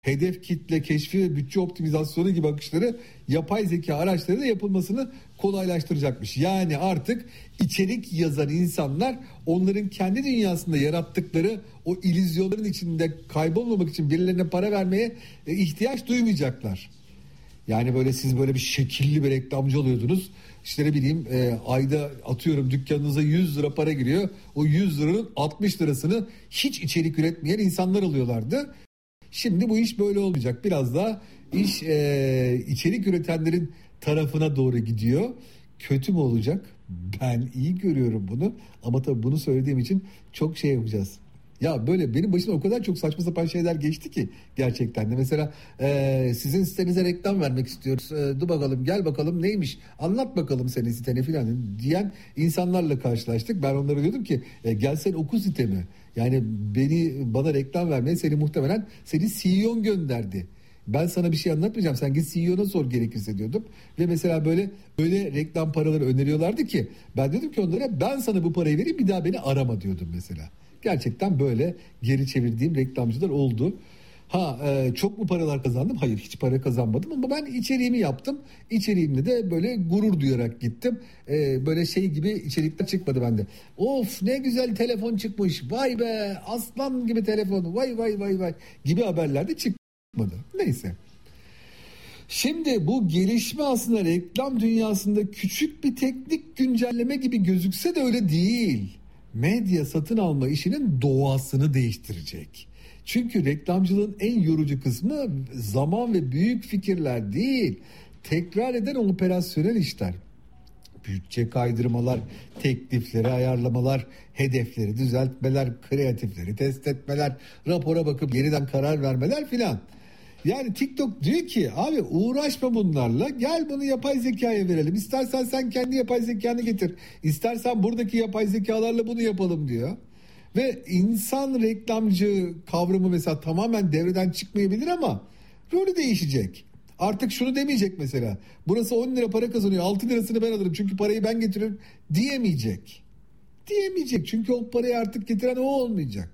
hedef kitle keşfi ve bütçe optimizasyonu gibi akışları yapay zeka araçlarıyla yapılmasını kolaylaştıracakmış. Yani artık içerik yazan insanlar onların kendi dünyasında yarattıkları o illüzyonların içinde kaybolmamak için birilerine para vermeye ihtiyaç duymayacaklar. Yani böyle siz böyle bir şekilli bir reklamcı oluyordunuz. İşte ne bileyim ayda atıyorum dükkanınıza 100 lira para giriyor. O 100 liranın 60 lirasını hiç içerik üretmeyen insanlar alıyorlardı. Şimdi bu iş böyle olmayacak. Biraz daha iş içerik üretenlerin tarafına doğru gidiyor. Kötü mü olacak? Ben iyi görüyorum bunu. Ama tabii bunu söylediğim için çok şey yapacağız. Ya böyle benim başıma o kadar çok saçma sapan şeyler geçti ki gerçekten de. Mesela sizin sitenize reklam vermek istiyoruz. Dur bakalım, gel bakalım neymiş, anlat bakalım senin siteni falan diyen insanlarla karşılaştık. Ben onlara diyordum ki gel sen oku sitemi. Yani bana reklam vermeye seni muhtemelen senin CEO'n gönderdi. Ben sana bir şey anlatmayacağım. Sen git CEO'na sor gerekirse diyordum. Ve mesela böyle reklam paraları öneriyorlardı ki ben diyordum ki onlara ben sana bu parayı vereyim bir daha beni arama diyordum mesela. Gerçekten böyle geri çevirdiğim reklamcılar oldu. Çok mu paralar kazandım? Hayır, hiç para kazanmadım ama ben içeriğimi yaptım. İçeriğimle de böyle gurur duyarak gittim. Böyle şey gibi içerikler çıkmadı bende. Of ne güzel telefon çıkmış. Vay be aslan gibi telefon. Vay vay vay vay gibi haberler de çıkmadı. Neyse. Şimdi bu gelişme aslında reklam dünyasında küçük bir teknik güncelleme gibi gözükse de öyle değil. Medya satın alma işinin doğasını değiştirecek. Çünkü reklamcılığın en yorucu kısmı zaman ve büyük fikirler değil, tekrar eden operasyonel işler. Bütçe kaydırmalar, teklifleri ayarlamalar, hedefleri düzeltmeler, kreatifleri test etmeler, rapora bakıp yeniden karar vermeler filan. Yani TikTok diyor ki abi uğraşma bunlarla, gel bunu yapay zekaya verelim. İstersen sen kendi yapay zekanı getir. İstersen buradaki yapay zekalarla bunu yapalım diyor. Ve insan reklamcı kavramı mesela tamamen devreden çıkmayabilir ama rolü değişecek. Artık şunu demeyecek mesela. Burası 10 lira para kazanıyor, 6 lirasını ben alırım çünkü parayı ben getiririm diyemeyecek. Diyemeyecek çünkü o parayı artık getiren o olmayacak.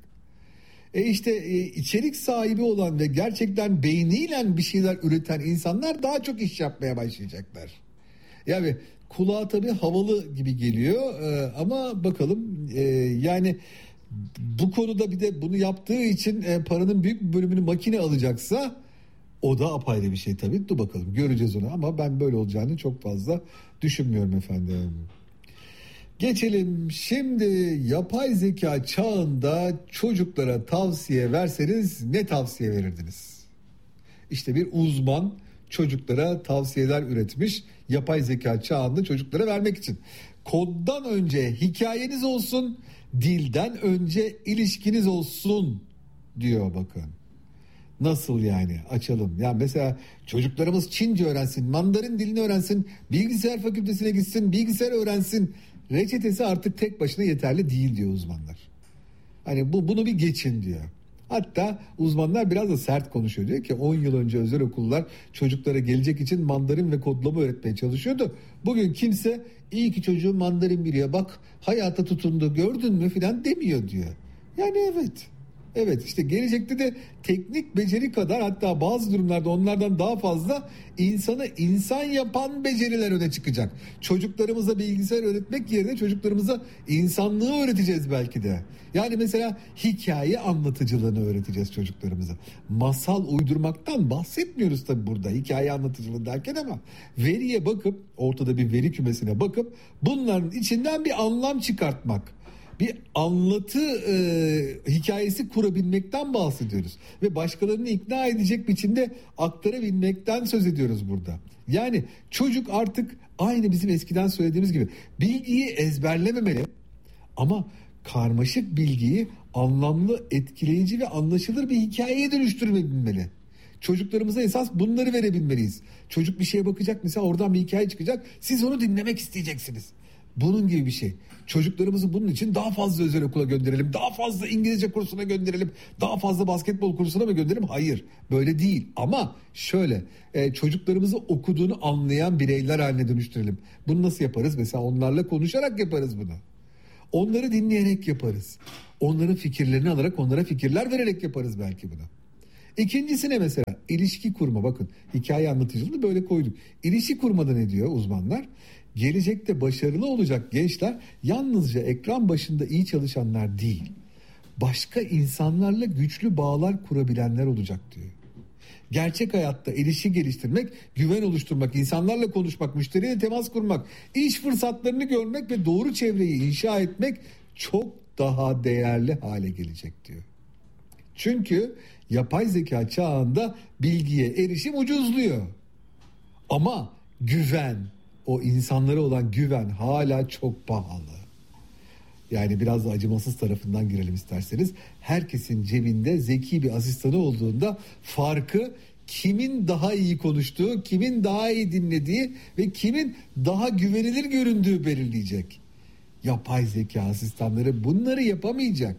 İçerik sahibi olan ve gerçekten beyniyle bir şeyler üreten insanlar daha çok iş yapmaya başlayacaklar. Yani kulağa tabii havalı gibi geliyor ama bakalım yani bu konuda bir de bunu yaptığı için paranın büyük bir bölümünü makine alacaksa o da apayrı bir şey tabii. Dur bakalım göreceğiz onu ama ben böyle olacağını çok fazla düşünmüyorum efendim. Geçelim şimdi yapay zeka çağında çocuklara tavsiye verseniz ne tavsiye verirdiniz? İşte bir uzman çocuklara tavsiyeler üretmiş yapay zeka çağında çocuklara vermek için. Koddan önce hikayeniz olsun, dilden önce ilişkiniz olsun diyor bakın. Nasıl yani? Açalım. Yani mesela çocuklarımız Çince öğrensin, Mandarin dilini öğrensin, bilgisayar fakültesine gitsin, bilgisayar öğrensin. Reçetesi artık tek başına yeterli değil diyor uzmanlar. Hani bunu bir geçin diyor. Hatta uzmanlar biraz da sert konuşuyor. Diyor ki 10 yıl önce özel okullar çocuklara gelecek için Mandarin ve kodlama öğretmeye çalışıyordu. Bugün kimse iyi ki çocuğum Mandarin biliyor, bak hayata tutundu gördün mü filan demiyor diyor. Yani evet. Evet işte gelecekte de teknik beceri kadar hatta bazı durumlarda onlardan daha fazla insanı insan yapan beceriler öne çıkacak. Çocuklarımıza bilgisayar öğretmek yerine çocuklarımıza insanlığı öğreteceğiz belki de. Yani mesela hikaye anlatıcılığını öğreteceğiz çocuklarımıza. Masal uydurmaktan bahsetmiyoruz tabii burada hikaye anlatıcılığı derken ama veriye bakıp ortada bir veri kümesine bakıp bunların içinden bir anlam çıkartmak. Bir anlatı hikayesi kurabilmekten bahsediyoruz. Ve başkalarını ikna edecek biçimde aktarabilmekten söz ediyoruz burada. Yani çocuk artık aynı bizim eskiden söylediğimiz gibi bilgiyi ezberlememeli. Ama karmaşık bilgiyi anlamlı, etkileyici ve anlaşılır bir hikayeye dönüştürebilmeli. Çocuklarımıza esas bunları verebilmeliyiz. Çocuk bir şeye bakacak mesela oradan bir hikaye çıkacak. Siz onu dinlemek isteyeceksiniz. Bunun gibi bir şey. Çocuklarımızı bunun için daha fazla özel okula gönderelim. Daha fazla İngilizce kursuna gönderelim. Daha fazla basketbol kursuna mı gönderelim? Hayır. Böyle değil. Ama şöyle çocuklarımızı okuduğunu anlayan bireyler haline dönüştürelim. Bunu nasıl yaparız? Mesela onlarla konuşarak yaparız bunu. Onları dinleyerek yaparız. Onların fikirlerini alarak onlara fikirler vererek yaparız belki bunu. İkincisine mesela ilişki kurma. Bakın hikaye anlatıcılığını böyle koyduk. İlişki kurmada ne diyor uzmanlar? Gelecekte başarılı olacak gençler yalnızca ekran başında iyi çalışanlar değil, başka insanlarla güçlü bağlar kurabilenler olacak diyor. Gerçek hayatta ilişki geliştirmek, güven oluşturmak, insanlarla konuşmak, müşteriyle temas kurmak, iş fırsatlarını görmek ve doğru çevreyi inşa etmek çok daha değerli hale gelecek diyor. Çünkü yapay zeka çağında bilgiye erişim ucuzluyor. Ama güven, o insanlara olan güven hala çok pahalı. Yani biraz da acımasız tarafından girelim isterseniz. Herkesin cebinde zeki bir asistanı olduğunda farkı kimin daha iyi konuştuğu, kimin daha iyi dinlediği ve kimin daha güvenilir göründüğü belirleyecek. Yapay zeka asistanları bunları yapamayacak.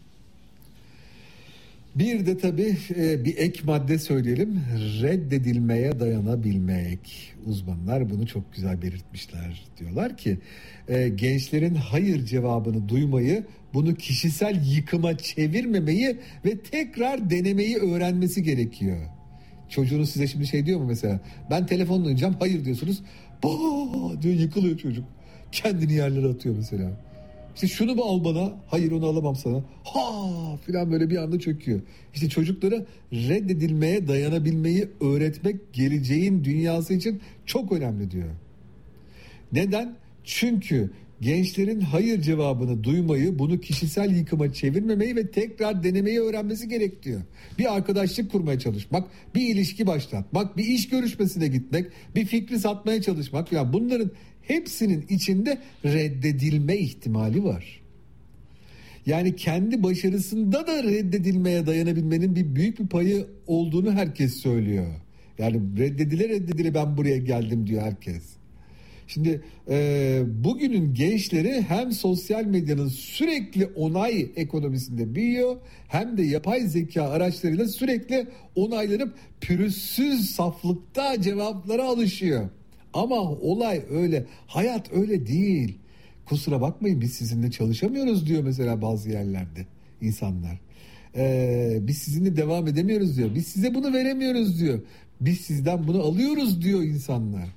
Bir de tabii bir ek madde söyleyelim. Reddedilmeye dayanabilmek. Uzmanlar bunu çok güzel belirtmişler. Diyorlar ki gençlerin hayır cevabını duymayı, bunu kişisel yıkıma çevirmemeyi ve tekrar denemeyi öğrenmesi gerekiyor. Çocuğunuz size şimdi şey diyor mu mesela? Ben telefonla oynayacağım, hayır diyorsunuz. Bah diyor, yıkılıyor çocuk. Kendini yerlere atıyor mesela. İşte şunu mu al bana? Hayır, onu alamam sana. Ha filan böyle bir anda çöküyor. İşte çocuklara reddedilmeye dayanabilmeyi öğretmek geleceğin dünyası için çok önemli diyor. Neden? Çünkü gençlerin hayır cevabını duymayı, bunu kişisel yıkıma çevirmemeyi ve tekrar denemeyi öğrenmesi gerek diyor. Bir arkadaşlık kurmaya çalışmak, bir ilişki başlatmak, bir iş görüşmesine gitmek, bir fikri satmaya çalışmak. Yani bunların hepsinin içinde reddedilme ihtimali var. Yani kendi başarısında da reddedilmeye dayanabilmenin bir büyük bir payı olduğunu herkes söylüyor. Yani reddedile ben buraya geldim diyor herkes. Şimdi bugünün gençleri hem sosyal medyanın sürekli onay ekonomisinde büyüyor, hem de yapay zeka araçlarıyla sürekli onaylanıp pürüzsüz saflıkta cevaplara alışıyor. Ama olay öyle, hayat öyle değil. Kusura bakmayın, biz sizinle çalışamıyoruz diyor mesela bazı yerlerde insanlar. Biz sizinle devam edemiyoruz diyor. Biz size bunu veremiyoruz diyor. Biz sizden bunu alıyoruz diyor insanlar.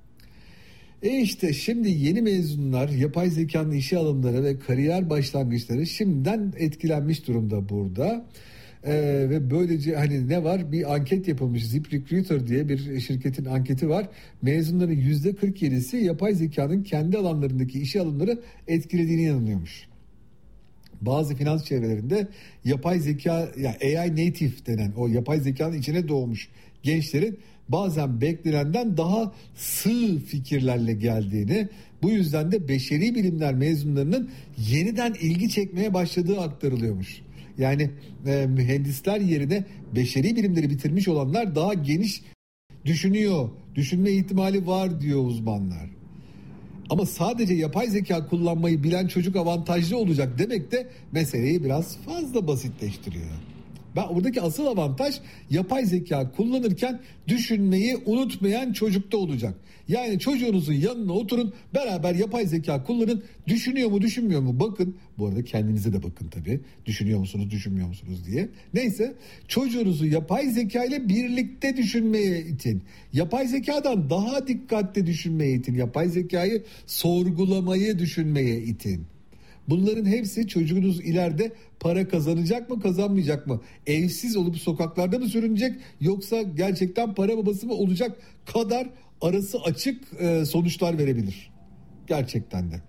İşte şimdi yeni mezunlar, yapay zekanın işe alımları ve kariyer başlangıçları şimdiden etkilenmiş durumda burada. Ve böylece hani ne var? Bir anket yapılmış. ZipRecruiter diye bir şirketin anketi var. Mezunların %47'si yapay zekanın kendi alanlarındaki işe alımları etkilediğine inanıyormuş. Bazı finans çevrelerinde yapay zeka, yani AI native denen o yapay zekanın içine doğmuş gençlerin bazen beklenenden daha sığ fikirlerle geldiğini, bu yüzden de beşeri bilimler mezunlarının yeniden ilgi çekmeye başladığı aktarılıyormuş. Yani mühendisler yerine beşeri bilimleri bitirmiş olanlar daha geniş düşünme ihtimali var diyor uzmanlar. Ama sadece yapay zeka kullanmayı bilen çocuk avantajlı olacak demek de meseleyi biraz fazla basitleştiriyor. Buradaki asıl avantaj yapay zeka kullanırken düşünmeyi unutmayan çocukta olacak. Yani çocuğunuzun yanına oturun, beraber yapay zeka kullanın, düşünüyor mu düşünmüyor mu bakın. Bu arada kendinize de bakın tabii, düşünüyor musunuz düşünmüyor musunuz diye. Neyse, çocuğunuzu yapay zeka ile birlikte düşünmeye itin. Yapay zekadan daha dikkatli düşünmeye itin. Yapay zekayı sorgulamayı düşünmeye itin. Bunların hepsi çocuğunuz ileride para kazanacak mı kazanmayacak mı? Evsiz olup sokaklarda mı sürünecek, yoksa gerçekten para babası mı olacak kadar arası açık sonuçlar verebilir. Gerçekten de.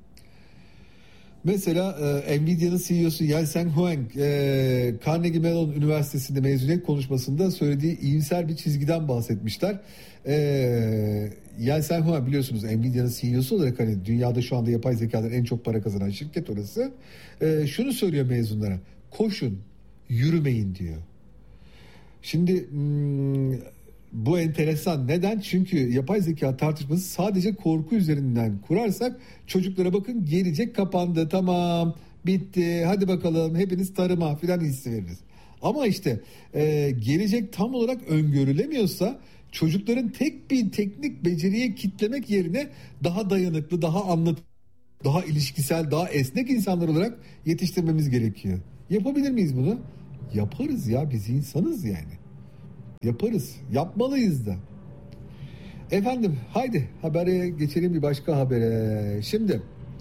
Mesela Nvidia'nın CEO'su Jensen Huang Carnegie Mellon Üniversitesi'nde mezuniyet konuşmasında söylediği iyimser bir çizgiden bahsetmişler. Jensen Huang biliyorsunuz Nvidia'nın CEO'su olarak hani dünyada şu anda yapay zekadan en çok para kazanan şirket orası. Şunu söylüyor mezunlara: koşun, yürümeyin diyor. Şimdi bu enteresan. Neden? Çünkü yapay zeka tartışması sadece korku üzerinden kurarsak çocuklara bakın, gelecek kapandı, tamam bitti, hadi bakalım hepiniz tarıma filan hissi veririz. Ama işte gelecek tam olarak öngörülemiyorsa çocukların tek bir teknik beceriye kitlemek yerine daha dayanıklı, daha ilişkisel, daha esnek insanlar olarak yetiştirmemiz gerekiyor. Yapabilir miyiz bunu? Yaparız ya, biz insanız yani. Yaparız. Yapmalıyız da. Efendim haydi habere geçelim, bir başka habere. Şimdi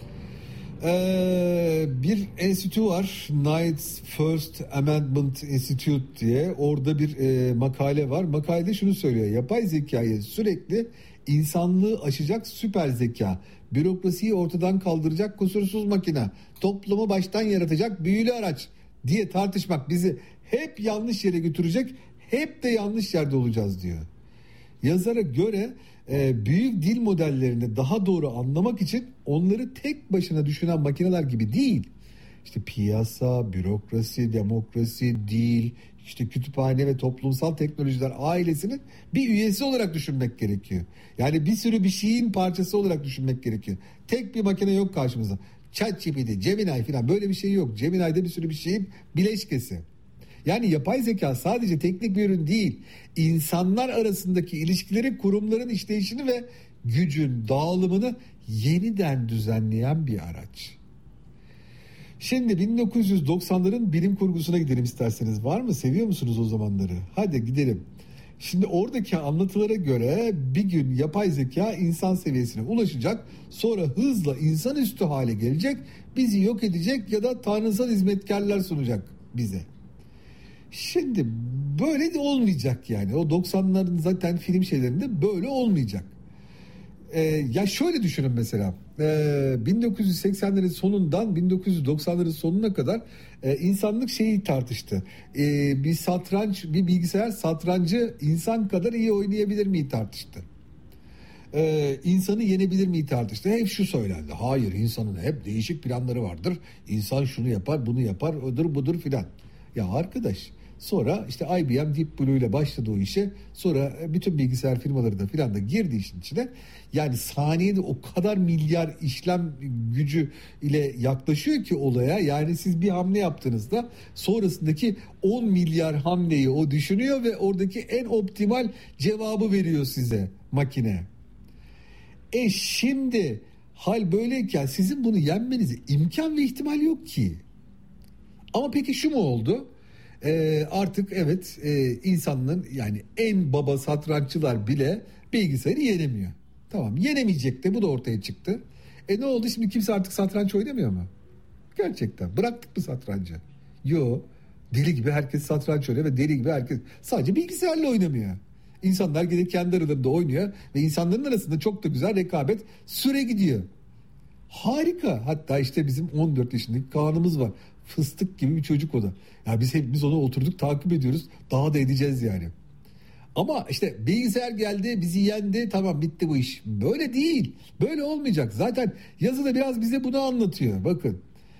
bir enstitü var, Knight's First Amendment Institute diye. Orada bir makale var. Makalede şunu söylüyor: yapay zekayı sürekli insanlığı aşacak süper zeka, bürokrasiyi ortadan kaldıracak kusursuz makine, toplumu baştan yaratacak büyülü araç diye tartışmak bizi hep yanlış yere götürecek, hep de yanlış yerde olacağız diyor. Yazara göre büyük dil modellerini daha doğru anlamak için onları tek başına düşünen makineler gibi değil, İşte piyasa, bürokrasi, demokrasi, dil, işte kütüphane ve toplumsal teknolojiler ailesinin bir üyesi olarak düşünmek gerekiyor. Yani bir sürü bir şeyin parçası olarak düşünmek gerekiyor. Tek bir makine yok karşımızda. ChatGPT, Gemini falan böyle bir şey yok. Gemini'de bir sürü bir şeyin bileşkesi. Yani yapay zeka sadece teknik bir ürün değil, insanlar arasındaki ilişkileri, kurumların işleyişini ve gücün dağılımını yeniden düzenleyen bir araç. Şimdi 1990'ların bilim kurgusuna gidelim isterseniz. Var mı? Seviyor musunuz o zamanları? Hadi gidelim. Şimdi oradaki anlatılara göre bir gün yapay zeka insan seviyesine ulaşacak, sonra hızla insanüstü hale gelecek, bizi yok edecek ya da tanrısal hizmetkarlar sunacak bize. Şimdi böyle de olmayacak yani. O 90'ların zaten film şeylerinde böyle olmayacak. Ya şöyle düşünün mesela. 1980'lerin sonundan 1990'ların sonuna kadar insanlık şeyi tartıştı. Bir bilgisayar satrancı insan kadar iyi oynayabilir mi tartıştı. İnsanı yenebilir mi tartıştı. Hep şu söylendi: hayır, insanın hep değişik planları vardır. İnsan şunu yapar, bunu yapar, odur budur filan. Ya arkadaş, sonra işte IBM Deep Blue ile başladı o işe. Sonra bütün bilgisayar firmaları da filan da girdi işin içine. Yani saniyede o kadar milyar işlem gücü ile yaklaşıyor ki olaya. Yani siz bir hamle yaptığınızda sonrasındaki 10 milyar hamleyi o düşünüyor ve oradaki en optimal cevabı veriyor size makine. Şimdi hal böyleyken sizin bunu yenmenize imkan ve ihtimal yok ki. Ama peki şu mu oldu? Artık evet, insanların yani en baba satranççılar bile bilgisayarı yenemiyor. Tamam, yenemeyecek de, bu da ortaya çıktı. Ne oldu şimdi, kimse artık satranç oynamıyor mu? Gerçekten bıraktık mı satrancı? Yo, deli gibi herkes satranç oynuyor ve deli gibi herkes sadece bilgisayarla oynamıyor. İnsanlar gidip kendi aralarında oynuyor ve insanların arasında çok da güzel rekabet süre gidiyor. Harika. Hatta işte bizim 14 yaşındaki Kaan'ımız var. Fıstık gibi bir çocuk o da. Ya biz hepimiz onu oturduk takip ediyoruz. Daha da edeceğiz yani. Ama işte bilgisayar geldi, bizi yendi, tamam bitti bu iş. Böyle değil. Böyle olmayacak. Zaten yazıda biraz bize bunu anlatıyor. Bakın.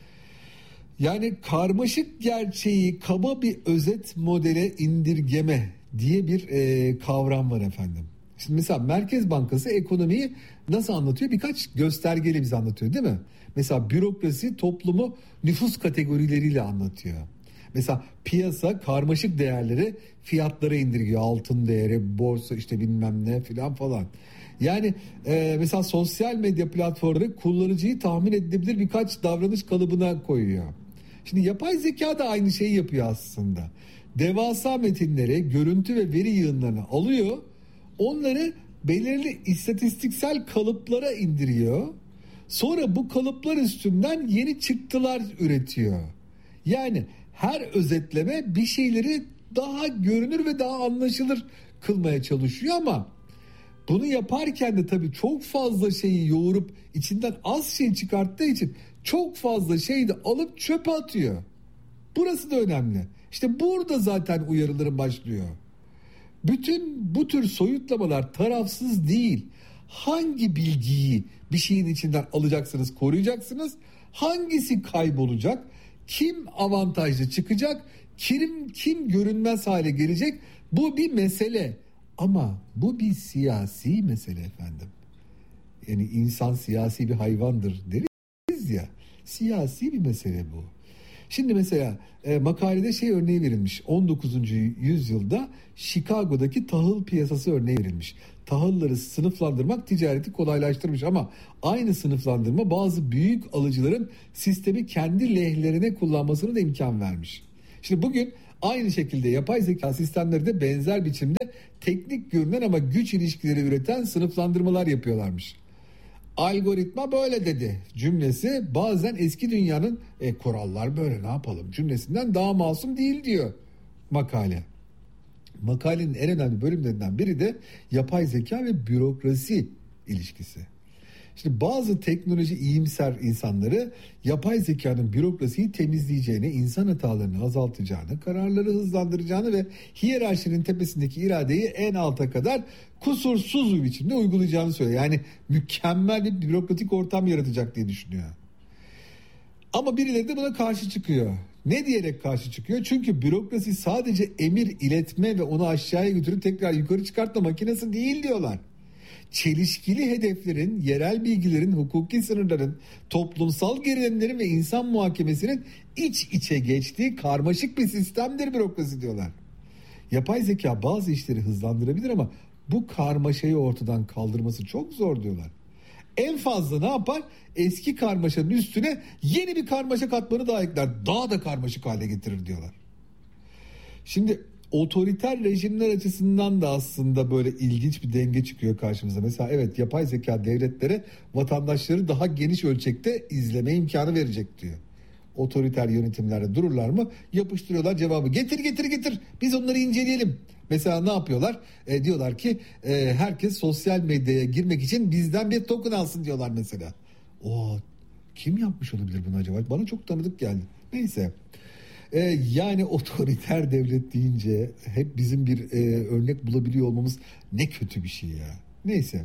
Yani karmaşık gerçeği kaba bir özet modele indirgeme diye bir kavram var efendim. Şimdi mesela Merkez Bankası ekonomiyi nasıl anlatıyor? Birkaç göstergeyle bize anlatıyor, değil mi? Mesela bürokrasi toplumu nüfus kategorileriyle anlatıyor. Mesela piyasa karmaşık değerleri fiyatlara indirgiyor. Altın değeri, borsa, işte bilmem ne filan falan. Yani mesela sosyal medya platformları kullanıcıyı tahmin edilebilir birkaç davranış kalıbına koyuyor. Şimdi yapay zeka da aynı şeyi yapıyor aslında. Devasa metinleri, görüntü ve veri yığınlarını alıyor. Onları belirli istatistiksel kalıplara indiriyor. Sonra bu kalıplar üstünden yeni çıktılar üretiyor. Yani her özetleme bir şeyleri daha görünür ve daha anlaşılır kılmaya çalışıyor ama bunu yaparken de tabii çok fazla şeyi yoğurup içinden az şey çıkarttığı için çok fazla şeyi de alıp çöpe atıyor. Burası da önemli. İşte burada zaten uyarılarım başlıyor. Bütün bu tür soyutlamalar tarafsız değil. Hangi bilgiyi bir şeyin içinden alacaksınız, koruyacaksınız? Hangisi kaybolacak? Kim avantajlı çıkacak? Kim görünmez hale gelecek? Bu bir mesele. Ama bu bir siyasi mesele efendim. Yani insan siyasi bir hayvandır deriz ya. Siyasi bir mesele bu. Şimdi mesela makalede şey örneği verilmiş. 19. yüzyılda Chicago'daki tahıl piyasası örneği verilmiş. Tahılları sınıflandırmak ticareti kolaylaştırmış ama aynı sınıflandırma bazı büyük alıcıların sistemi kendi lehlerine kullanmasına da imkan vermiş. Şimdi bugün Aynı şekilde yapay zeka sistemleri de benzer biçimde teknik görünen ama güç ilişkileri üreten sınıflandırmalar yapıyorlarmış. Algoritma böyle dedi cümlesi bazen eski dünyanın kurallar böyle ne yapalım cümlesinden daha masum değil diyor makale. Makalenin en önemli bölümlerinden biri de yapay zeka ve bürokrasi ilişkisi. Şimdi bazı teknoloji iyimser insanları yapay zekanın bürokrasiyi temizleyeceğini, insan hatalarını azaltacağını, kararları hızlandıracağını ve hiyerarşinin tepesindeki iradeyi en alta kadar kusursuz bir biçimde uygulayacağını söylüyor. Yani mükemmel bir bürokratik ortam yaratacak diye düşünüyor. Ama birileri de buna karşı çıkıyor. Ne diyerek karşı çıkıyor? Çünkü bürokrasi sadece emir iletme ve onu aşağıya götürüp tekrar yukarı çıkartma makinesi değil diyorlar. Çelişkili hedeflerin, yerel bilgilerin, hukuki sınırların, toplumsal gerilimlerin ve insan muhakemesinin iç içe geçtiği karmaşık bir sistemdir bürokrasi diyorlar. Yapay zeka bazı işleri hızlandırabilir ama bu karmaşayı ortadan kaldırması çok zor diyorlar. En fazla ne yapar? Eski karmaşanın üstüne yeni bir karmaşa katmanı daha ekler. Daha da karmaşık hale getirir diyorlar. Şimdi otoriter rejimler açısından da aslında böyle ilginç bir denge çıkıyor karşımıza. Mesela evet yapay zeka devletlere vatandaşları daha geniş ölçekte izleme imkanı verecek diyor. Otoriter yönetimlerde dururlar mı? Yapıştırıyorlar cevabı. Getir biz onları inceleyelim. Mesela ne yapıyorlar? Diyorlar ki herkes sosyal medyaya girmek için bizden bir token alsın diyorlar mesela. Kim yapmış olabilir bunu acaba? Bana çok tanıdık geldi. Neyse. Yani otoriter devlet deyince hep bizim bir örnek bulabiliyor olmamız ne kötü bir şey ya. Neyse.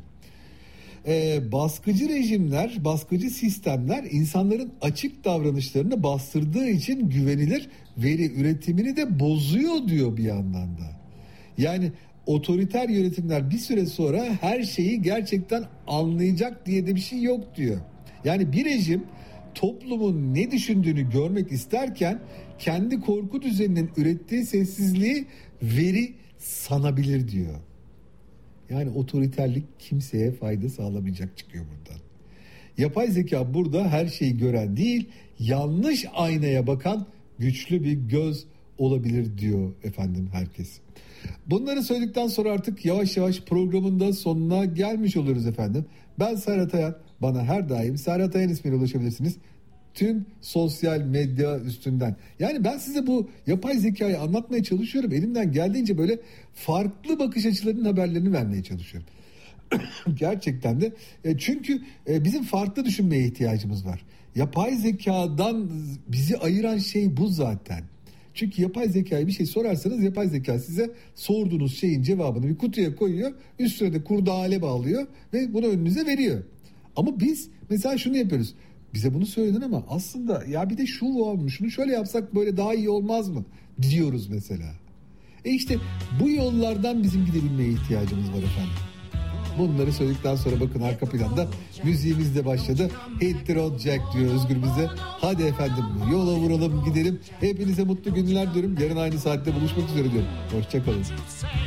Baskıcı rejimler, baskıcı sistemler insanların açık davranışlarını bastırdığı için güvenilir veri üretimini de bozuyor diyor bir yandan da. Yani otoriter yönetimler bir süre sonra her şeyi gerçekten anlayacak diye de bir şey yok diyor. Yani bir rejim toplumun ne düşündüğünü görmek isterken kendi korku düzeninin ürettiği sessizliği veri sanabilir diyor. Yani otoriterlik kimseye fayda sağlamayacak çıkıyor buradan. Yapay zeka burada her şeyi gören değil, yanlış aynaya bakan güçlü bir göz olabilir diyor efendim herkes. Bunları söyledikten sonra artık yavaş yavaş programın da sonuna gelmiş oluruz efendim. Ben Serhat Ayan, bana her daim Serhat Ayan ismiyle ulaşabilirsiniz. Tüm sosyal medya üstünden. Yani ben size bu yapay zekayı anlatmaya çalışıyorum. Elimden geldiğince böyle farklı bakış açılarının haberlerini vermeye çalışıyorum. Gerçekten de çünkü bizim farklı düşünmeye ihtiyacımız var. Yapay zekadan bizi ayıran şey bu zaten. Çünkü yapay zekaya bir şey sorarsanız yapay zeka size sorduğunuz şeyin cevabını bir kutuya koyuyor. Üstüne de kurdale bağlıyor ve bunu önünüze veriyor. Ama biz mesela şunu yapıyoruz. Bize bunu söyledin ama aslında ya bir de şu olmuş, şunu şöyle yapsak böyle daha iyi olmaz mı diyoruz mesela. İşte bu yollardan bizim gidebilmeye ihtiyacımız var efendim. Bunları söyledikten sonra bakın arka planda müziğimiz de başladı. Hit the road Jack diyor Özgür bize. Hadi efendim yola vuralım gidelim. Hepinize mutlu günler diyorum. Yarın aynı saatte buluşmak üzere diyorum. Hoşçakalın.